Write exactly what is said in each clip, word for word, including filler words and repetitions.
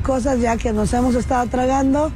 cosas ya que nos hemos estado tragando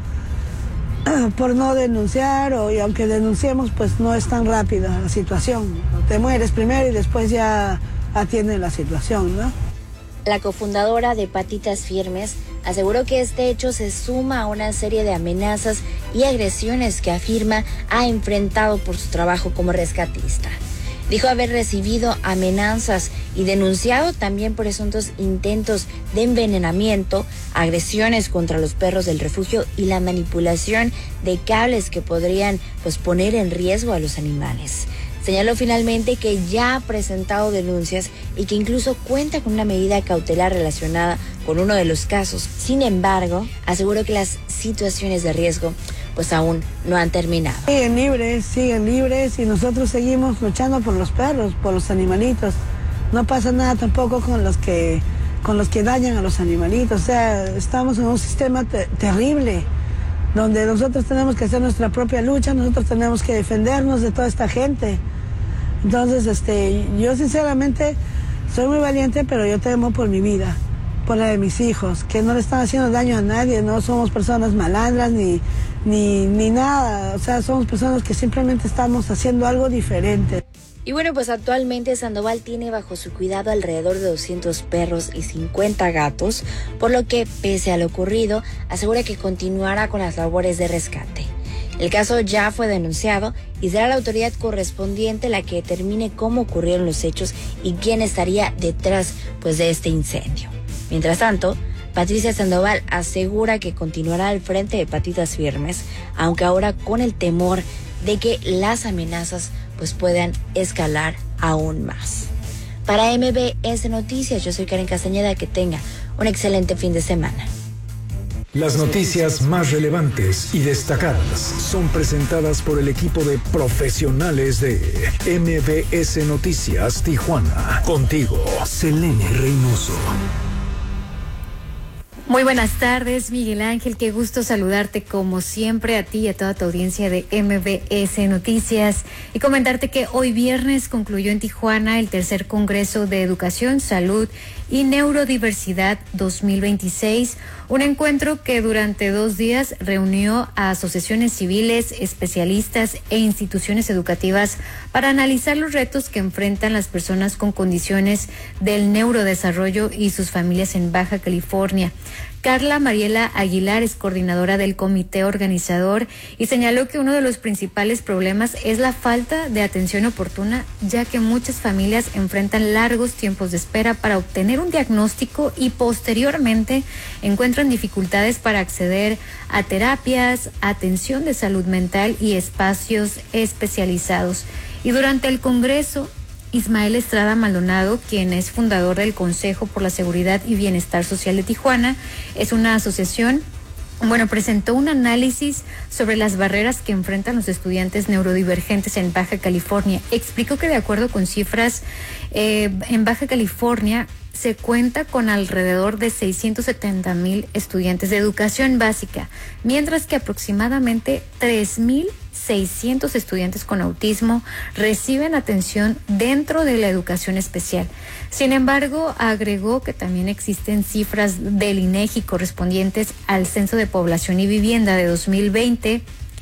por no denunciar, o y aunque denunciemos, pues no es tan rápida la situación. Te mueres primero y después ya atienden la situación, ¿no? La cofundadora de Patitas Firmes aseguró que este hecho se suma a una serie de amenazas y agresiones que afirma ha enfrentado por su trabajo como rescatista. Dijo haber recibido amenazas y denunciado también presuntos intentos de envenenamiento, agresiones contra los perros del refugio y la manipulación de cables que podrían pues, poner en riesgo a los animales. Señaló finalmente que ya ha presentado denuncias y que incluso cuenta con una medida cautelar relacionada con uno de los casos. Sin embargo, aseguró que las situaciones de riesgo pues aún no han terminado. Siguen libres, siguen libres y nosotros seguimos luchando por los perros, por los animalitos. No pasa nada tampoco con los que, con los que dañan a los animalitos. O sea, estamos en un sistema te- terrible, donde nosotros tenemos que hacer nuestra propia lucha, nosotros tenemos que defendernos de toda esta gente. Entonces, este, yo sinceramente soy muy valiente, pero yo temo por mi vida, por la de mis hijos, que no le están haciendo daño a nadie, no somos personas malandras ni, ni, ni nada, o sea, somos personas que simplemente estamos haciendo algo diferente. Y bueno, pues actualmente Sandoval tiene bajo su cuidado alrededor de doscientos perros y cincuenta gatos, por lo que, pese a lo ocurrido, asegura que continuará con las labores de rescate. El caso ya fue denunciado y será la autoridad correspondiente la que determine cómo ocurrieron los hechos y quién estaría detrás pues, de este incendio. Mientras tanto, Patricia Sandoval asegura que continuará al frente de Patitas Firmes, aunque ahora con el temor de que las amenazas pues, puedan escalar aún más. Para M B S Noticias, yo soy Karen Castañeda, que tenga un excelente fin de semana. Las noticias más relevantes y destacadas son presentadas por el equipo de profesionales de M B S Noticias Tijuana. Contigo, Selene Reynoso. Muy buenas tardes, Miguel Ángel, qué gusto saludarte como siempre a ti y a toda tu audiencia de M B S Noticias y comentarte que hoy viernes concluyó en Tijuana el tercer Congreso de Educación, Salud y Neurodiversidad dos mil veintiséis, un encuentro que durante dos días reunió a asociaciones civiles, especialistas e instituciones educativas para analizar los retos que enfrentan las personas con condiciones del neurodesarrollo y sus familias en Baja California. Carla Mariela Aguilar es coordinadora del comité organizador y señaló que uno de los principales problemas es la falta de atención oportuna, ya que muchas familias enfrentan largos tiempos de espera para obtener un diagnóstico y posteriormente encuentran dificultades para acceder a terapias, atención de salud mental y espacios especializados. Y durante el Congreso, Ismael Estrada Maldonado, quien es fundador del Consejo por la Seguridad y Bienestar Social de Tijuana, es una asociación, bueno, presentó un análisis sobre las barreras que enfrentan los estudiantes neurodivergentes en Baja California. Explicó que de acuerdo con cifras, eh, en Baja California se cuenta con alrededor de seiscientos setenta mil estudiantes de educación básica, mientras que aproximadamente tres mil seiscientos estudiantes con autismo reciben atención dentro de la educación especial. Sin embargo, agregó que también existen cifras del INEGI correspondientes al Censo de Población y Vivienda de dos mil veinte,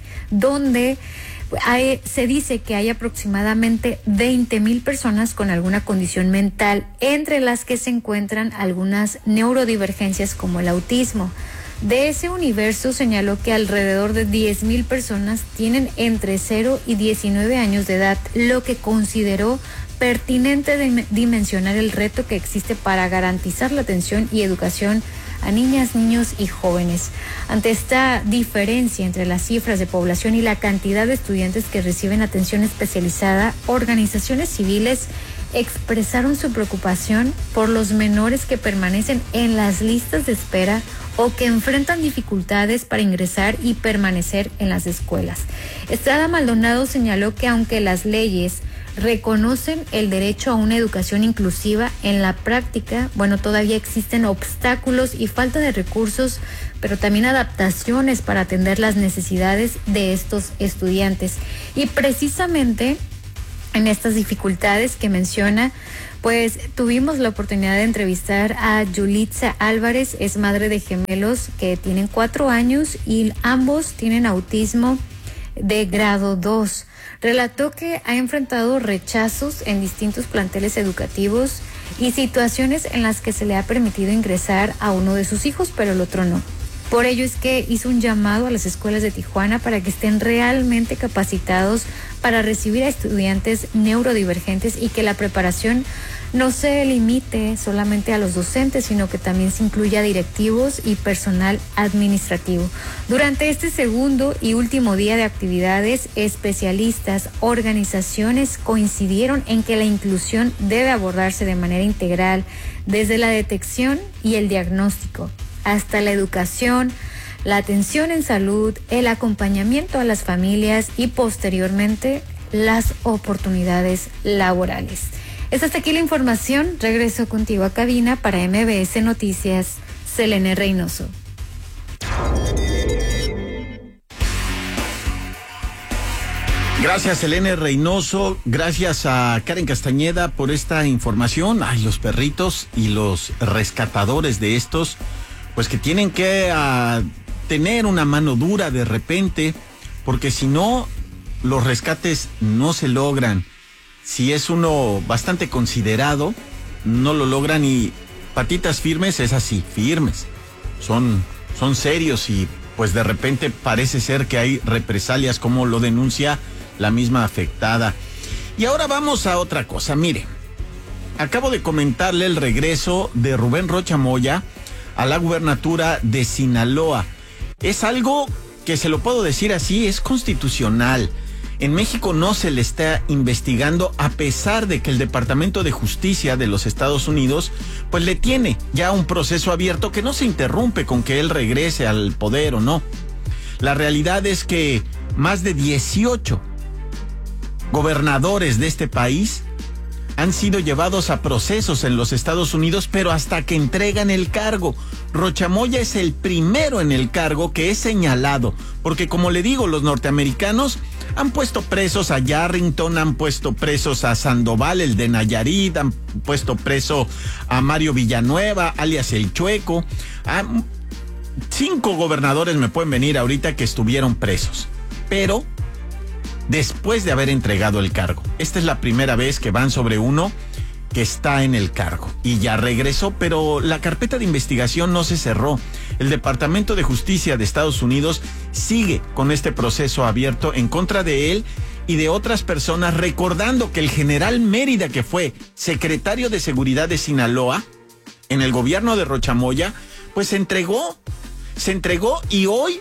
donde hay, se dice que hay aproximadamente veinte mil personas con alguna condición mental, entre las que se encuentran algunas neurodivergencias como el autismo. De ese universo señaló que alrededor de diez mil personas tienen entre cero y diecinueve años de edad, lo que consideró pertinente de dimensionar el reto que existe para garantizar la atención y educación a niñas, niños y jóvenes. Ante esta diferencia entre las cifras de población y la cantidad de estudiantes que reciben atención especializada, organizaciones civiles expresaron su preocupación por los menores que permanecen en las listas de espera o que enfrentan dificultades para ingresar y permanecer en las escuelas. Estrada Maldonado señaló que aunque las leyes reconocen el derecho a una educación inclusiva, en la práctica, bueno, todavía existen obstáculos y falta de recursos, pero también adaptaciones para atender las necesidades de estos estudiantes. Y precisamente en estas dificultades que menciona, pues tuvimos la oportunidad de entrevistar a Yulitza Álvarez, es madre de gemelos que tienen cuatro años y ambos tienen autismo de grado dos. Relató que ha enfrentado rechazos en distintos planteles educativos y situaciones en las que se le ha permitido ingresar a uno de sus hijos, pero el otro no. Por ello es que hizo un llamado a las escuelas de Tijuana para que estén realmente capacitados para recibir a estudiantes neurodivergentes y que la preparación no se limite solamente a los docentes, sino que también se incluya directivos y personal administrativo. Durante este segundo y último día de actividades, especialistas, organizaciones coincidieron en que la inclusión debe abordarse de manera integral, desde la detección y el diagnóstico, hasta la educación, la atención en salud, el acompañamiento a las familias y posteriormente las oportunidades laborales. Es hasta aquí la información. Regreso contigo a cabina para M B S Noticias, Selene Reynoso. Gracias, Selene Reynoso. Gracias a Karen Castañeda por esta información. Ay, los perritos y los rescatadores de estos, pues que tienen que uh, tener una mano dura de repente, porque si no, los rescates no se logran. Si es uno bastante considerado, no lo logran. Y Patitas Firmes es así, firmes. Son, son serios y pues de repente parece ser que hay represalias, como lo denuncia la misma afectada. Y ahora vamos a otra cosa. Mire, acabo de comentarle el regreso de Rubén Rocha Moya a la gubernatura de Sinaloa. Es algo que, se lo puedo decir así, es constitucional. En México no se le está investigando, a pesar de que el Departamento de Justicia de los Estados Unidos pues le tiene ya un proceso abierto que no se interrumpe con que él regrese al poder o no. La realidad es que más de dieciocho gobernadores de este país han sido llevados a procesos en los Estados Unidos, pero hasta que entregan el cargo. Rocha Moya es el primero en el cargo que es señalado, porque como le digo, los norteamericanos han puesto presos a Yarrington, han puesto presos a Sandoval, el de Nayarit, han puesto preso a Mario Villanueva, alias El Chueco. A cinco gobernadores me pueden venir ahorita que estuvieron presos, pero después de haber entregado el cargo. Esta es la primera vez que van sobre uno que está en el cargo y ya regresó, pero la carpeta de investigación no se cerró. El Departamento de Justicia de Estados Unidos sigue con este proceso abierto en contra de él y de otras personas, recordando que el general Mérida, que fue secretario de Seguridad de Sinaloa en el gobierno de Rocha Moya, pues se entregó, se entregó y hoy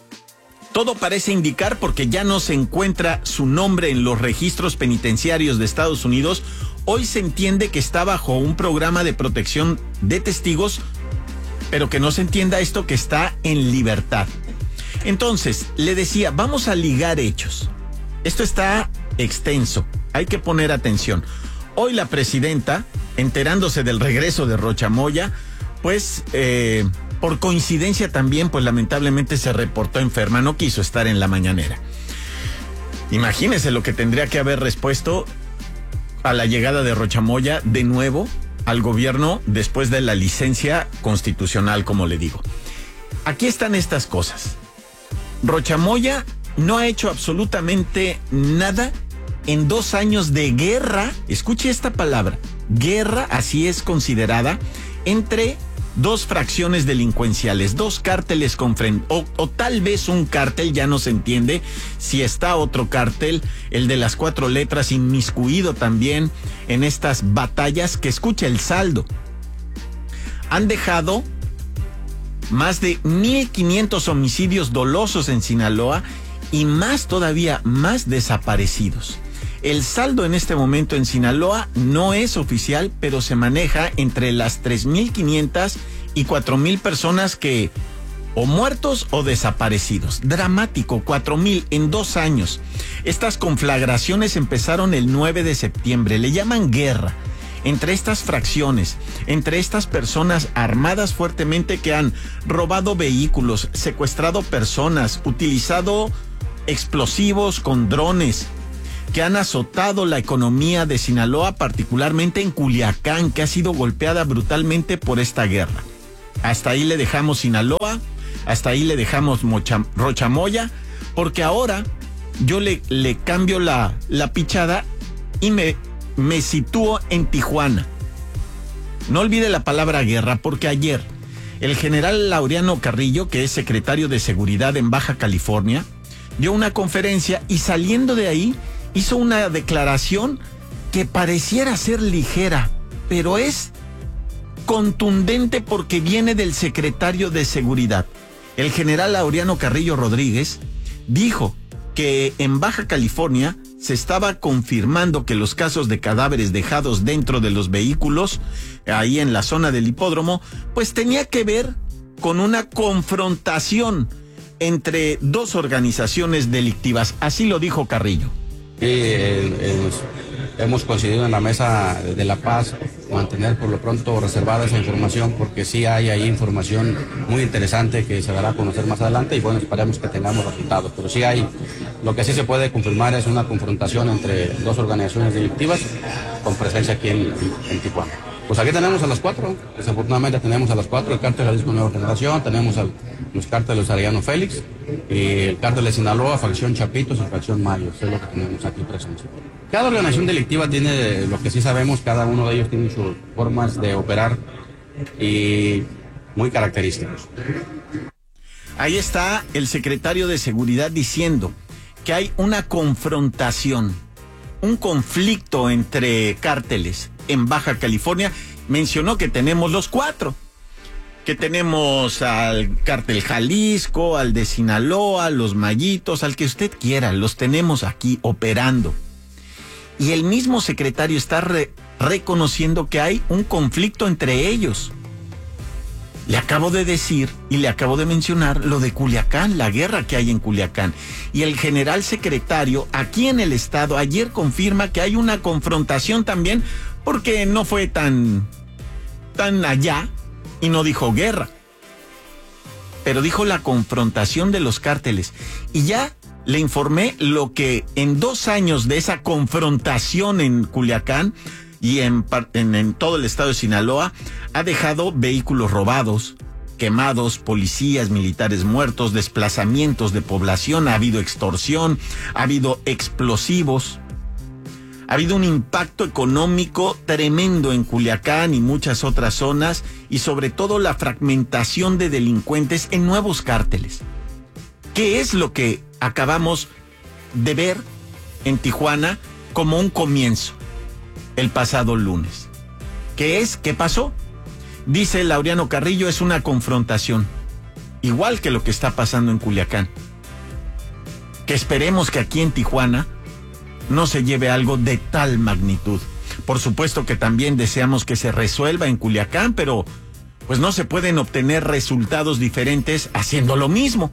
todo parece indicar, porque ya no se encuentra su nombre en los registros penitenciarios de Estados Unidos, hoy se entiende que está bajo un programa de protección de testigos, pero que no se entienda esto, que está en libertad. Entonces, le decía, vamos a ligar hechos. Esto está extenso, hay que poner atención. Hoy la presidenta, enterándose del regreso de Rocha Moya, pues eh, por coincidencia también, pues lamentablemente se reportó enferma, no quiso estar en la mañanera. Imagínese lo que tendría que haber respuesto a la llegada de Rocha Moya de nuevo al gobierno después de la licencia constitucional, como le digo. Aquí están estas cosas. Rocha Moya no ha hecho absolutamente nada en dos años de guerra, escuche esta palabra, guerra, así es considerada, entre dos fracciones delincuenciales, dos cárteles con frente, o, o tal vez un cártel, ya no se entiende si está otro cártel, el de las cuatro letras, inmiscuido también en estas batallas, que escucha el saldo. Han dejado más de mil quinientos homicidios dolosos en Sinaloa y más todavía, más desaparecidos. El saldo en este momento en Sinaloa no es oficial, pero se maneja entre las tres mil quinientas y cuatro mil personas que o muertos o desaparecidos. Dramático, cuatro mil en dos años. Estas conflagraciones empezaron el nueve de septiembre, le llaman guerra. Entre estas fracciones, entre estas personas armadas fuertemente que han robado vehículos, secuestrado personas, utilizado explosivos con drones, que han azotado la economía de Sinaloa, particularmente en Culiacán, que ha sido golpeada brutalmente por esta guerra. Hasta ahí le dejamos Sinaloa, hasta ahí le dejamos Mocha, Rochamoya, porque ahora yo le, le cambio la, la pichada y me, me sitúo en Tijuana. No olvide la palabra guerra, porque ayer el general Laureano Carrillo, que es secretario de Seguridad en Baja California, dio una conferencia y saliendo de ahí hizo una declaración que pareciera ser ligera, pero es contundente porque viene del secretario de Seguridad. El general Laureano Carrillo Rodríguez dijo que en Baja California se estaba confirmando que los casos de cadáveres dejados dentro de los vehículos, ahí en la zona del hipódromo, pues tenía que ver con una confrontación entre dos organizaciones delictivas. Así lo dijo Carrillo. Sí, eh, eh, hemos coincidido en la mesa de la paz mantener por lo pronto reservada esa información, porque sí hay ahí información muy interesante que se dará a conocer más adelante y bueno, esperemos que tengamos resultados, pero sí hay, lo que sí se puede confirmar es una confrontación entre dos organizaciones delictivas con presencia aquí en, en Tijuana. Pues aquí tenemos a las cuatro, desafortunadamente tenemos a las cuatro, el cártel Jalisco Nueva Generación, tenemos a los cárteles Arellano Félix, y el cártel de Sinaloa, facción Chapitos y facción Mayos, es lo que tenemos aquí presente. Cada organización delictiva tiene, lo que sí sabemos, cada uno de ellos tiene sus formas de operar y muy característicos. Ahí está el secretario de Seguridad diciendo que hay una confrontación, un conflicto entre cárteles en Baja California. Mencionó que tenemos los cuatro, que tenemos al cártel Jalisco, al de Sinaloa, los Mayitos, al que usted quiera, los tenemos aquí operando. Y el mismo secretario está re- reconociendo que hay un conflicto entre ellos. Le acabo de decir y le acabo de mencionar lo de Culiacán, la guerra que hay en Culiacán. Y el general secretario aquí en el estado ayer confirma que hay una confrontación también, porque no fue tan, tan allá y no dijo guerra, pero dijo la confrontación de los cárteles. Y ya le informé lo que en dos años de esa confrontación en Culiacán y en, en, en todo el estado de Sinaloa ha dejado vehículos robados, quemados, policías, militares muertos, desplazamientos de población, ha habido extorsión, ha habido explosivos. Ha habido un impacto económico tremendo en Culiacán y muchas otras zonas, y sobre todo la fragmentación de delincuentes en nuevos cárteles. ¿Qué es lo que acabamos de ver en Tijuana como un comienzo el pasado lunes? ¿Qué es? ¿Qué pasó? Dice Laureano Carrillo, es una confrontación, igual que lo que está pasando en Culiacán. Que esperemos que aquí en Tijuana no se lleve algo de tal magnitud. Por supuesto que también deseamos que se resuelva en Culiacán, pero pues no se pueden obtener resultados diferentes haciendo lo mismo.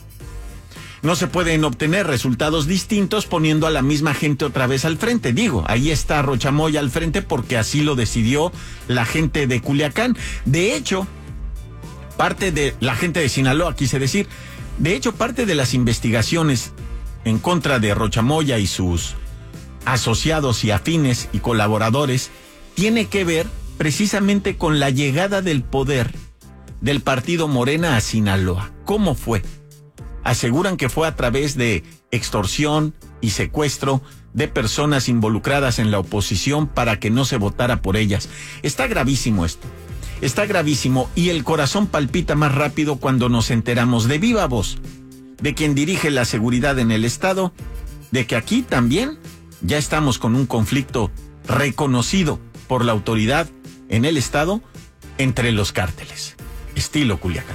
No se pueden obtener resultados distintos poniendo a la misma gente otra vez al frente. Digo, ahí está Rochamoya al frente porque así lo decidió la gente de Culiacán. De hecho, parte de la gente de Sinaloa, quise decir, de hecho, parte de las investigaciones en contra de Rochamoya y sus asociados y afines y colaboradores tiene que ver precisamente con la llegada del poder del partido Morena a Sinaloa. ¿Cómo fue? Aseguran que fue a través de extorsión y secuestro de personas involucradas en la oposición para que no se votara por ellas. Está gravísimo esto. Está gravísimo y el corazón palpita más rápido cuando nos enteramos de viva voz de quien dirige la seguridad en el estado, de que aquí también ya estamos con un conflicto reconocido por la autoridad en el estado entre los cárteles, estilo Culiacán.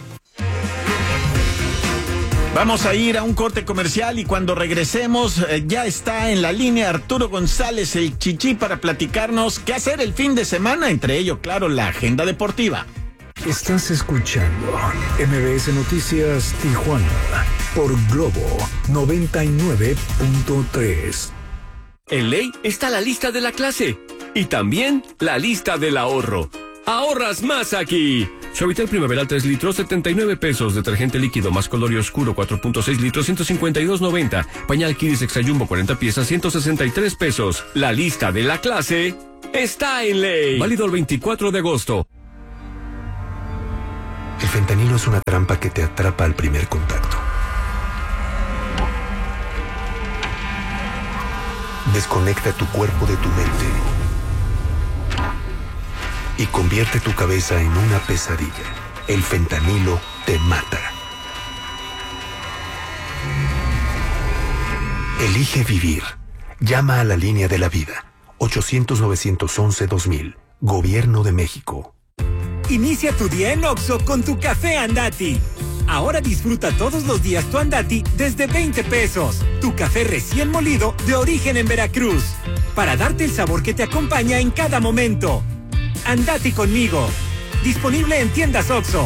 Vamos a ir a un corte comercial y cuando regresemos eh, ya está en la línea Arturo González, el Chichi, para platicarnos qué hacer el fin de semana, entre ello, claro, la agenda deportiva. Estás escuchando M B S Noticias Tijuana por Globo noventa y nueve punto tres. En Ley está la lista de la clase y también la lista del ahorro. Ahorras más aquí. Suavitel Primaveral tres litros, setenta y nueve pesos. Detergente líquido más color y oscuro cuatro punto seis litros, ciento cincuenta y dos noventa. Pañal Kiris Extra Jumbo cuarenta piezas, ciento sesenta y tres pesos. La lista de la clase está en Ley. Válido el veinticuatro de agosto. El fentanilo es una trampa que te atrapa al primer contacto. Desconecta tu cuerpo de tu mente y convierte tu cabeza en una pesadilla. El fentanilo te mata. Elige vivir. Llama a la línea de la vida. ochocientos, novecientos once, dos mil. Gobierno de México. Inicia tu día en Oxxo con tu café Andati. Ahora disfruta todos los días tu Andati desde veinte pesos. Tu café recién molido de origen en Veracruz. Para darte el sabor que te acompaña en cada momento. Andati conmigo. Disponible en tiendas Oxxo.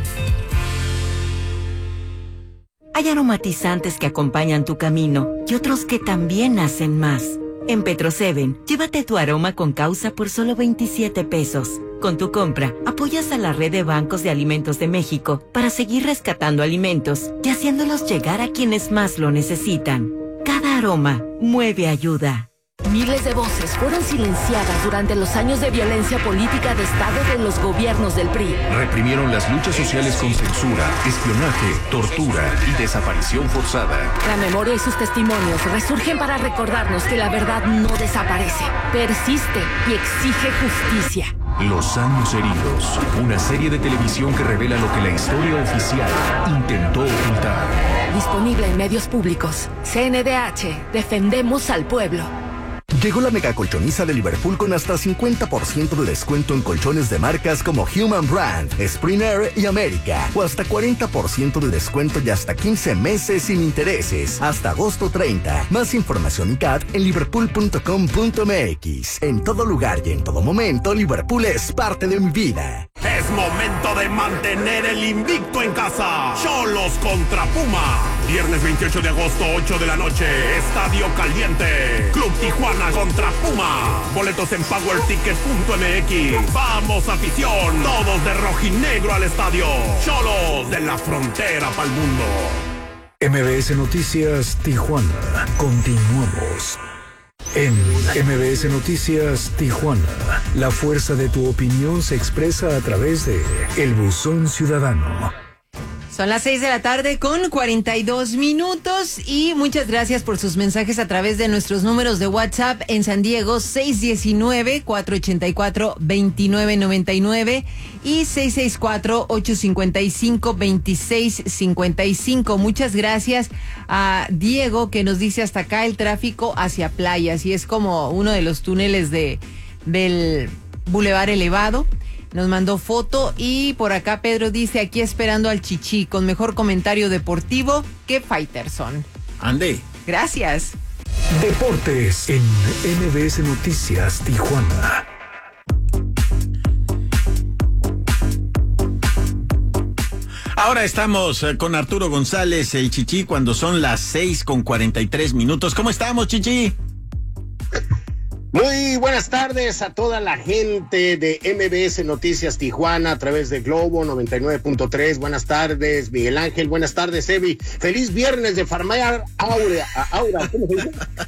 Hay aromatizantes que acompañan tu camino y otros que también hacen más. En Petroseven, llévate tu aroma con causa por solo veintisiete pesos. Con tu compra, apoyas a la red de bancos de alimentos de México para seguir rescatando alimentos y haciéndolos llegar a quienes más lo necesitan. Cada aroma mueve ayuda. Miles de voces fueron silenciadas durante los años de violencia política de Estado de los gobiernos del P R I. Reprimieron las luchas sociales con censura, espionaje, tortura y desaparición forzada. La memoria y sus testimonios resurgen para recordarnos que la verdad no desaparece, persiste y exige justicia. Los años heridos, una serie de televisión que revela lo que la historia oficial intentó ocultar. Disponible en medios públicos. C N D H, defendemos al pueblo. Llegó la mega colchoniza de Liverpool con hasta cincuenta por ciento de descuento en colchones de marcas como Human Brand, Springer y América. O hasta cuarenta por ciento de descuento y hasta quince meses sin intereses. Hasta agosto treinta. Más información y C A D en liverpool punto com punto m x. En todo lugar y en todo momento, Liverpool es parte de mi vida. Es momento de mantener el invicto en casa. Xolos contra Puma. Viernes veintiocho de agosto, ocho de la noche. Estadio Caliente. Club Tijuana contra Puma. Boletos en power ticket punto m x. Vamos, afición. Todos de rojinegro al estadio. Xolos de la frontera pa'l mundo. M B S Noticias Tijuana. Continuamos. En M B S Noticias Tijuana, la fuerza de tu opinión se expresa a través de El Buzón Ciudadano. Son las seis de la tarde con cuarenta y dos minutos y muchas gracias por sus mensajes a través de nuestros números de WhatsApp en San Diego seis uno nueve, cuatro ocho cuatro, dos nueve nueve nueve y seis seis cuatro, ocho cinco cinco, dos seis cinco cinco. Muchas gracias a Diego que nos dice hasta acá el tráfico hacia playas y es como uno de los túneles de del Boulevard Elevado. Nos mandó foto y por acá Pedro dice aquí esperando al Chichi con mejor comentario deportivo que Faitelson. Ande. Gracias. Deportes en M B S Noticias Tijuana. Ahora estamos con Arturo González, el Chichi, cuando son las seis con cuarenta y tres minutos. ¿Cómo estamos, Chichi? Muy buenas tardes a toda la gente de M B S Noticias Tijuana a través de Globo noventa y nueve punto tres. Buenas tardes, Miguel Ángel. Buenas tardes, Evi. Feliz viernes de farmear Aura. Aura ¿cómo se dice?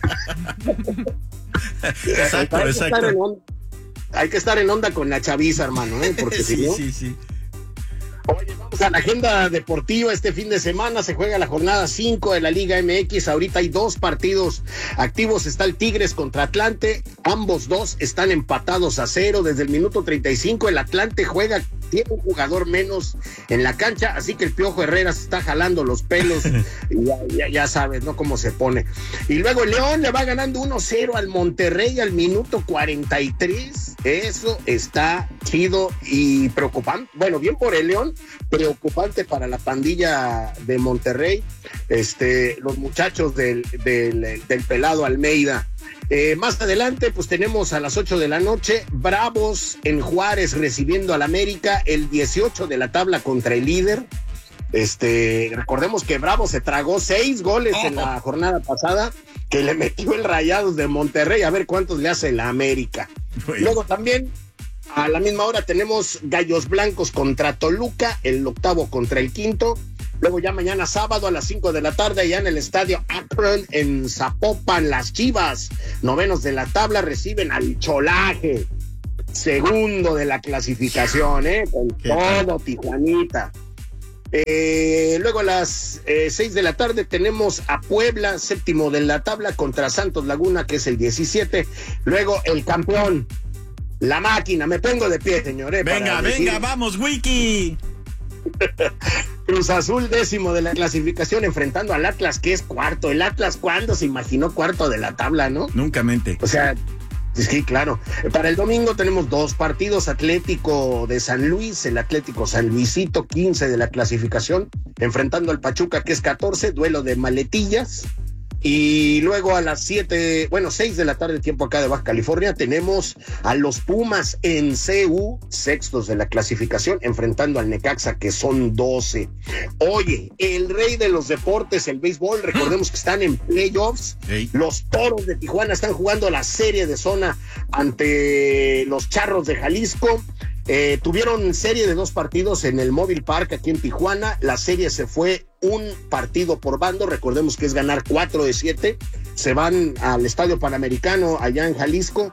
Exacto, hay exacto. Que onda, hay que estar en onda con la chaviza, hermano, ¿eh? Porque sí, si no... sí, sí. Oye, vamos a la agenda deportiva. Este fin de semana se juega la jornada cinco de la Liga M X. Ahorita hay dos partidos activos. Está el Tigres contra Atlante. Ambos dos están empatados a cero. Desde el minuto treinta y cinco el Atlante juega, tiene un jugador menos en la cancha, así que el Piojo Herrera se está jalando los pelos. Y ya, ya, ya sabes, ¿no? Cómo se pone. Y luego el León le va ganando uno cero al Monterrey al minuto cuarenta y tres. Eso está chido y preocupante. Bueno, bien por el León, preocupante para la pandilla de Monterrey, este, los muchachos del, del, del pelado Almeida. Eh, más adelante, pues tenemos a las ocho de la noche, Bravos en Juárez recibiendo al América, el dieciocho de la tabla contra el líder. Este, recordemos que Bravos se tragó seis goles oh. en la jornada pasada, que le metió el Rayados de Monterrey, a ver cuántos le hace la América. Bueno. Luego también A la misma hora tenemos Gallos Blancos contra Toluca, el octavo contra el quinto. Luego ya mañana sábado a las cinco de la tarde, ya en el estadio Akron en Zapopan, las Chivas, novenos de la tabla, reciben al Cholaje, segundo de la clasificación, ¿eh? Con todo Tijuanita. Eh, luego a las eh, seis de la tarde tenemos a Puebla, séptimo de la tabla, contra Santos Laguna, que es el diecisiete. Luego el campeón, la máquina, me pongo de pie, señores. Venga, venga, decir... vamos, Wiki. Cruz Azul, décimo de la clasificación, enfrentando al Atlas, que es cuarto. El Atlas, ¿cuándo se imaginó cuarto de la tabla, no? Nunca mente. O sea, sí, claro. Para el domingo tenemos dos partidos: Atlético de San Luis, el Atlético San Luisito, quince de la clasificación, enfrentando al Pachuca, que es catorce, duelo de maletillas. Y luego a las siete, bueno, seis de la tarde, tiempo acá de Baja California, tenemos a los Pumas en C U, sextos de la clasificación, enfrentando al Necaxa, que son doce. Oye, el rey de los deportes, el béisbol, recordemos que están en playoffs. Hey. Los Toros de Tijuana están jugando la serie de zona ante los Charros de Jalisco. Eh, tuvieron serie de dos partidos en el Mobile Park aquí en Tijuana. La serie se fue un partido por bando. Recordemos que es ganar cuatro de siete. Se van al Estadio Panamericano allá en Jalisco.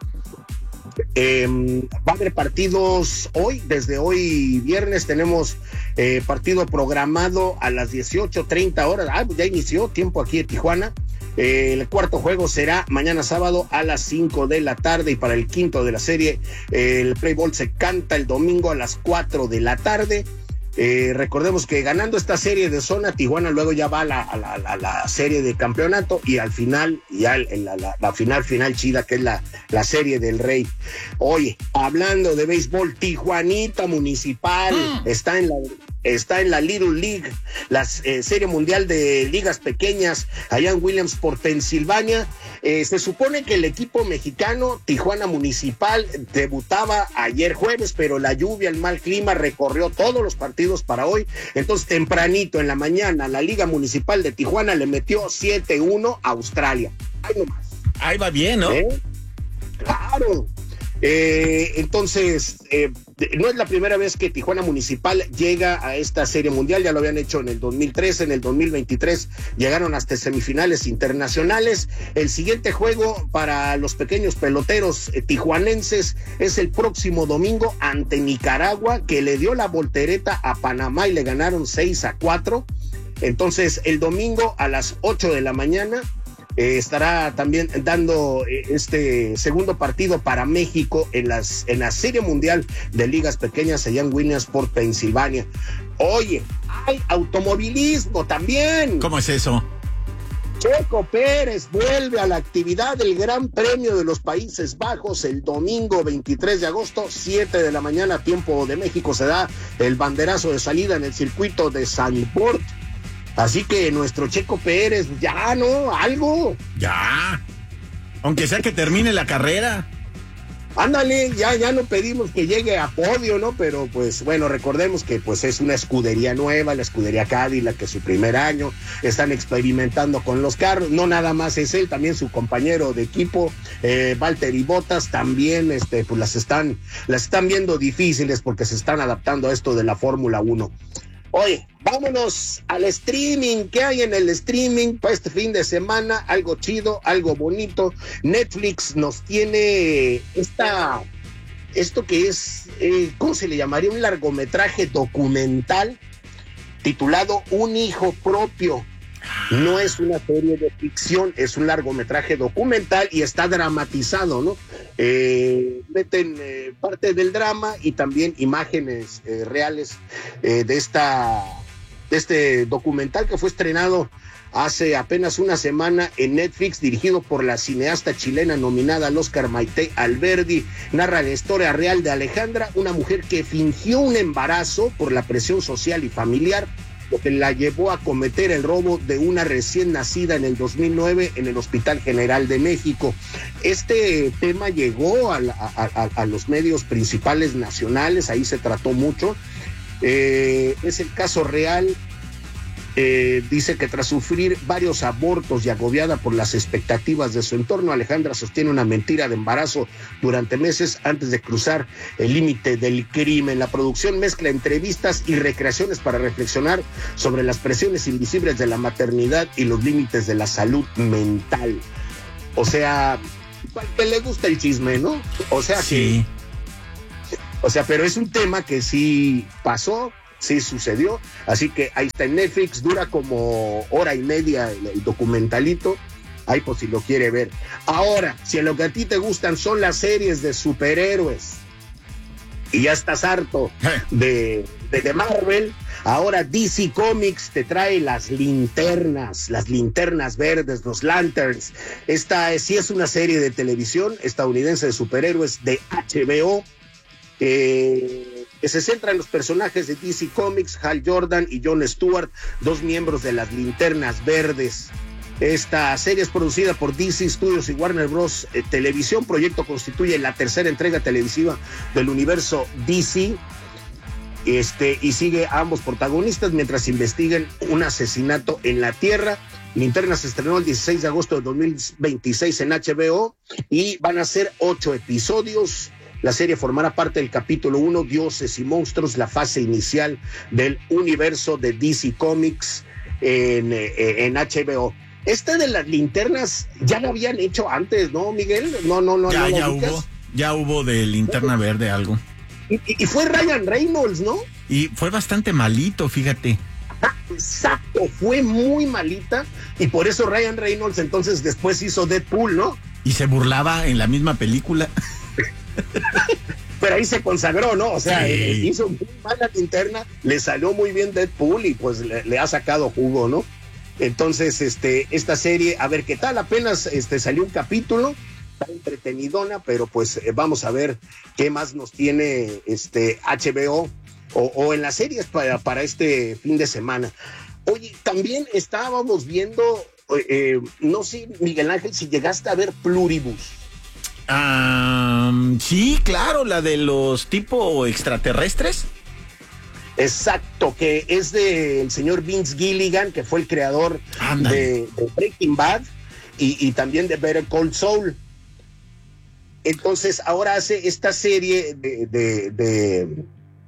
Eh, va a haber partidos hoy, desde hoy viernes tenemos eh, partido programado a las dieciocho treinta horas. Ah, pues ya inició tiempo aquí en Tijuana. Eh, el cuarto juego será mañana sábado a las cinco de la tarde, y para el quinto de la serie, eh, el Play Ball se canta el domingo a las cuatro de la tarde. Eh, recordemos que ganando esta serie de zona, Tijuana luego ya va a la, a la, a la serie de campeonato, y al final, ya el, la, la, la final final chida, que es la, la serie del Rey. Oye, hablando de béisbol, Tijuanita Municipal mm. está en la... Está en la Little League, la eh, Serie Mundial de Ligas Pequeñas, allá en Williamsport, Pensilvania. Eh, se supone que el equipo mexicano, Tijuana Municipal, debutaba ayer jueves, pero la lluvia, el mal clima, recorrió todos los partidos para hoy. Entonces, tempranito en la mañana, la Liga Municipal de Tijuana le metió siete uno a Australia. Ahí nomás. Ahí va bien, ¿no? ¿Eh? Claro. Eh, entonces, eh, no es la primera vez que Tijuana Municipal llega a esta serie mundial. Ya lo habían hecho en el dos mil trece, en el dos mil veintitrés llegaron hasta semifinales internacionales. El siguiente juego para los pequeños peloteros eh, tijuanenses es el próximo domingo ante Nicaragua, que le dio la voltereta a Panamá y le ganaron seis a cuatro. Entonces, el domingo a las ocho de la mañana Eh, estará también dando eh, este segundo partido para México en las en la Serie Mundial de Ligas Pequeñas allá en Williamsport, Pensilvania. Oye, hay automovilismo también. ¿Cómo es eso? Checo Pérez vuelve a la actividad del Gran Premio de los Países Bajos el domingo veintitrés de agosto, siete de la mañana, tiempo de México, se da el banderazo de salida en el circuito de Zandvoort. Así que nuestro Checo Pérez, ya, ¿no? Algo. Ya. Aunque sea que termine la carrera. Ándale, ya, ya no pedimos que llegue a podio, ¿no? Pero pues bueno, recordemos que pues es una escudería nueva, la escudería Cadillac, que es su primer año, están experimentando con los carros. No nada más es él, también su compañero de equipo, eh, Valtteri Bottas, también este, pues las están, las están viendo difíciles porque se están adaptando a esto de la Fórmula uno. Oye, vámonos al streaming. ¿Qué hay en el streaming para este fin de semana? Algo chido, algo bonito. Netflix nos tiene esta, esto que es, eh, ¿cómo se le llamaría? Un largometraje documental titulado Un Hijo Propio. No es una serie de ficción, es un largometraje documental y está dramatizado, ¿no? Eh, meten eh, parte del drama y también imágenes eh, reales eh, de esta de este documental que fue estrenado hace apenas una semana en Netflix, dirigido por la cineasta chilena nominada al Oscar Maite Alberdi. Narra la historia real de Alejandra, una mujer que fingió un embarazo por la presión social y familiar, lo que la llevó a cometer el robo de una recién nacida en el dos mil nueve en el Hospital General de México. Este tema llegó a, la, a, a, a los medios principales nacionales, ahí se trató mucho. Eh, es el caso real Eh, dice que tras sufrir varios abortos y agobiada por las expectativas de su entorno, Alejandra sostiene una mentira de embarazo durante meses antes de cruzar el límite del crimen. La producción mezcla entrevistas y recreaciones para reflexionar sobre las presiones invisibles de la maternidad y los límites de la salud mental. O sea, que le gusta el chisme, ¿no? O sea sí. que... O sea, pero es un tema que sí pasó, sí sucedió, así que ahí está en Netflix, dura como hora y media el, el documentalito, ahí por si lo quiere ver. Ahora, si en lo que a ti te gustan son las series de superhéroes y ya estás harto de, de, de Marvel, ahora D C Comics te trae las linternas, las linternas verdes, los Lanterns. Esta sí es una serie de televisión estadounidense de superhéroes de H B O, Eh, que se centra en los personajes de D C Comics, Hal Jordan y Jon Stewart, dos miembros de las Linternas Verdes. Esta serie es producida por D C Studios y Warner Bros. eh, Televisión. Proyecto constituye la tercera entrega televisiva del universo D C. Este, y sigue a ambos protagonistas mientras investigan un asesinato en la Tierra. Linterna se estrenó el dieciséis de agosto de dos mil veintiséis en H B O y van a ser ocho episodios. La serie formará parte del capítulo uno, Dioses y Monstruos, la fase inicial del universo de D C Comics en, eh, en H B O. Esta de las linternas ya la habían hecho antes, ¿no, Miguel? No, no, no. Ya, no ya ubicas. hubo, ya hubo de Linterna Verde algo. Y, y fue Ryan Reynolds, ¿no? Y fue bastante malito, fíjate. Exacto, fue muy malita y por eso Ryan Reynolds entonces después hizo Deadpool, ¿no? Y se burlaba en la misma película. Pero ahí se consagró, ¿no? O sea, sí. eh, hizo muy mala linterna, le salió muy bien Deadpool y pues le, le ha sacado jugo, ¿no? Entonces, este, esta serie, a ver qué tal, apenas este, salió un capítulo, está entretenidona, pero pues eh, vamos a ver qué más nos tiene este H B O o, o en las series para, para este fin de semana. Oye, también estábamos viendo, eh, no sé, Miguel Ángel, si llegaste a ver Pluribus. Um, sí, claro, la de los tipo extraterrestres. Exacto, que es del señor Vince Gilligan, que fue el creador de, de Breaking Bad y, y también de Better Call Saul. Entonces ahora hace esta serie de de, de,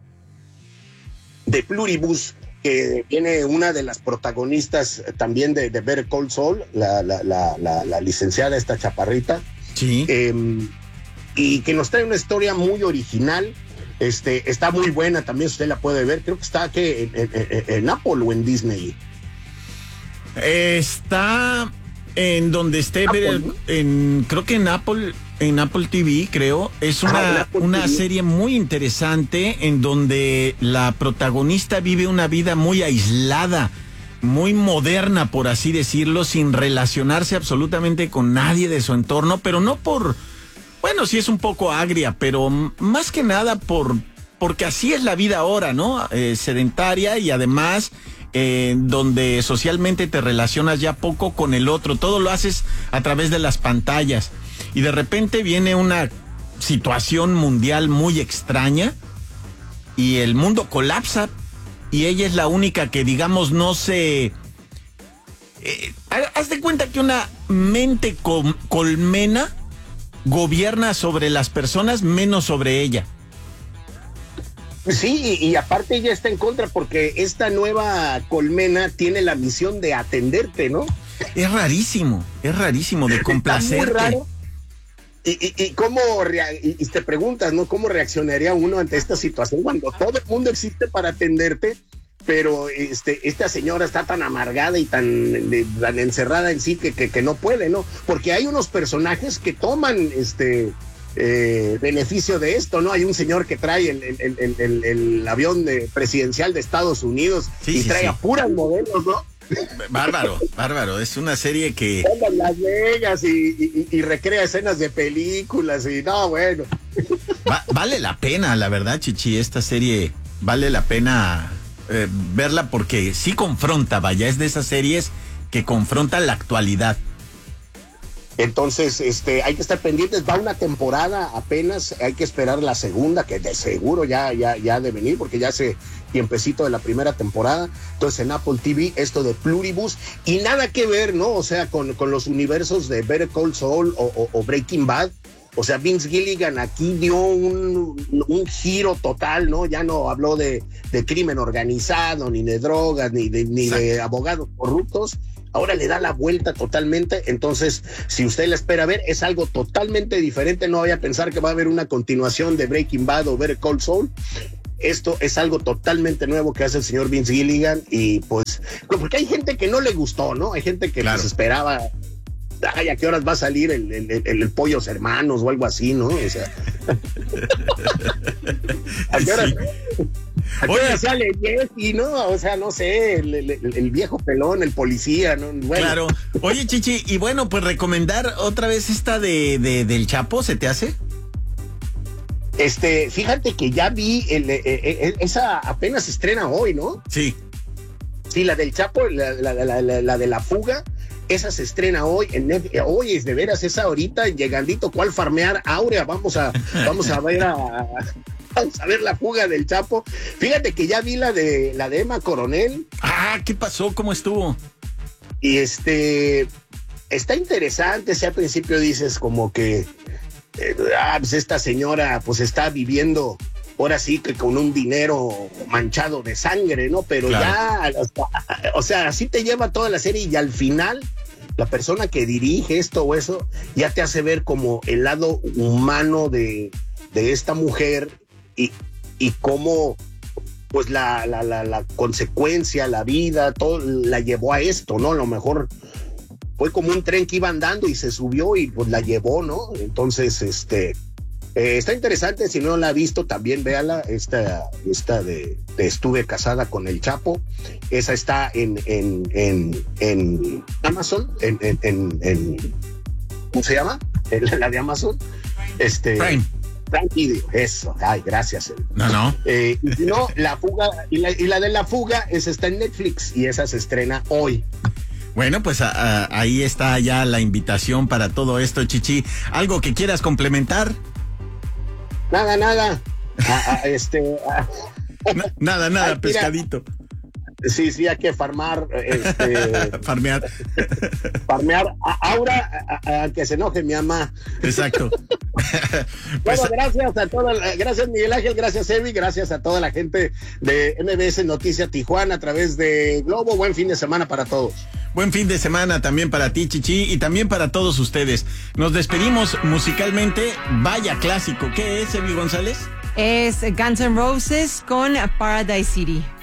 de Pluribus, que tiene una de las protagonistas también de, de Better Call Saul, la, la, la, la, la licenciada esta chaparrita. Sí. Eh, y que nos trae una historia muy original. Este, está muy buena también, usted la puede ver. Creo que está que en, en, en, en Apple o en Disney. Está en donde esté, Apple, ¿no? en, creo que en Apple, en Apple T V, creo. Es una, Ajá, una serie muy interesante en donde la protagonista vive una vida muy aislada, muy moderna, por así decirlo, sin relacionarse absolutamente con nadie de su entorno, pero no por, bueno, sí es un poco agria, pero más que nada por, porque así es la vida ahora, ¿no? Eh, sedentaria y además eh, donde socialmente te relacionas ya poco con el otro, todo lo haces a través de las pantallas y de repente viene una situación mundial muy extraña y el mundo colapsa. Y ella es la única que, digamos, no se... Eh, haz de cuenta que una mente col- colmena gobierna sobre las personas menos sobre ella. Sí, y, y aparte ella está en contra porque esta nueva colmena tiene la misión de atenderte, ¿no? Es rarísimo, es rarísimo, de complacerte. Está muy raro. Y, y, y cómo rea- y, y te preguntas, ¿no? ¿Cómo reaccionaría uno ante esta situación cuando todo el mundo existe para atenderte, pero este, esta señora está tan amargada y tan, de, tan encerrada en sí que, que, que no puede, ¿no? Porque hay unos personajes que toman este eh, beneficio de esto, ¿no? Hay un señor que trae el, el, el, el, el avión de, presidencial de Estados Unidos sí, y sí, trae sí. a puras modelos, ¿no? Bárbaro, bárbaro, es una serie que... Anda en Las Vegas y, y, y recrea escenas de películas y no, bueno. Va, vale la pena, la verdad, Chichi, esta serie vale la pena eh, verla porque sí confronta, vaya, es de esas series que confrontan la actualidad. Entonces, este, hay que estar pendientes. Va una temporada apenas, hay que esperar la segunda, que de seguro ya, ya, ya ha de venir, porque ya hace tiempecito de la primera temporada. Entonces, en Apple T V, esto de Pluribus, y nada que ver, ¿no? O sea, con, con los universos de Better Call Saul o, o, o Breaking Bad. O sea, Vince Gilligan aquí dio un, un giro total, ¿no? Ya no habló de, de crimen organizado, ni de drogas, ni de, ni de abogados corruptos. Ahora le da la vuelta totalmente. Entonces, si usted la espera ver, es algo totalmente diferente. No vaya a pensar que va a haber una continuación de Breaking Bad o Better Call Saul. Esto es algo totalmente nuevo que hace el señor Vince Gilligan. Y pues, porque hay gente que no le gustó, ¿no? Hay gente que claro. pues esperaba... Ay, ¿a qué horas va a salir el, el, el, el Pollos Hermanos o algo así, no? O sea... ¿A qué horas, sí. ¿a qué horas sale Jesse, no? O sea, no sé, el, el, el viejo pelón, el policía, ¿no? Bueno. Claro. Oye, Chichi, y bueno, pues recomendar otra vez esta de, de del Chapo, ¿se te hace? Este, fíjate que ya vi, el, el, el, esa apenas se estrena hoy, ¿no? Sí. Sí, la del Chapo, la, la, la, la, la de la fuga. Esa se estrena hoy, en Netflix. Hoy es de veras, esa ahorita, llegandito, ¿cuál farmear? Áurea, vamos a, vamos a ver a, vamos a ver la fuga del Chapo. Fíjate que ya vi la de, la de Emma Coronel. Ah, ¿qué pasó? ¿Cómo estuvo? Y este, está interesante, si al principio dices como que, eh, ah, pues esta señora, pues está viviendo, ahora sí que con un dinero manchado de sangre, ¿no? Pero claro. ya, o sea, así te lleva toda la serie y al final la persona que dirige esto o eso ya te hace ver como el lado humano de, de esta mujer y, y cómo pues la, la, la, la consecuencia, la vida, todo la llevó a esto, ¿no? A lo mejor fue como un tren que iba andando y se subió y pues la llevó, ¿no? Entonces, este... Eh, está interesante, si no la ha visto también véala, esta, esta de, de Estuve casada con el Chapo, esa está en, en, en, en Amazon, en, en, en, en ¿cómo se llama? La de Amazon, este Prime. Prime Video, eso, ay, gracias. No, no. Eh, y si no, la fuga, y la, y la de la fuga, esa está en Netflix y esa se estrena hoy. Bueno, pues a, a, ahí está ya la invitación para todo esto, Chichi. ¿Algo que quieras complementar? Nada, nada. A, a, este, a, nada, nada, pescadito. Sí, sí, hay que farmar. Este, farmear. Farmear. A Aura, a, a que se enoje mi mamá. Exacto. Pues, bueno, gracias a toda, gracias Miguel Ángel, gracias Evi, gracias a toda la gente de M B S Noticias Tijuana a través de Globo. Buen fin de semana para todos. Buen fin de semana también para ti, Chichi, y también para todos ustedes. Nos despedimos musicalmente. Vaya clásico. ¿Qué es, Evi González? Es Guns N' Roses con Paradise City.